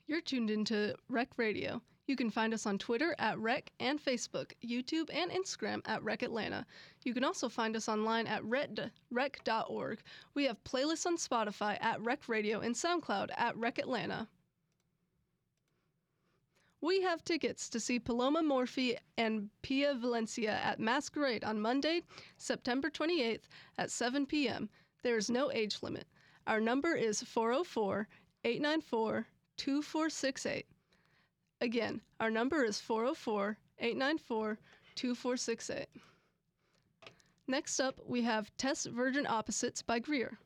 You're tuned into Rec Radio. You can find us on Twitter at Rec and Facebook, YouTube, and Instagram at Rec Atlanta. You can also find us online at rec.org. We have playlists on Spotify at Rec Radio and SoundCloud at Rec Atlanta. We have tickets to see Paloma Morphy and Pia Valencia at Masquerade on Monday, September 28th at 7 p.m. There is no age limit. Our number is 404-894-2468. Again, our number is 404-894-2468. Next up, we have Test Virgin Opposites by Greer.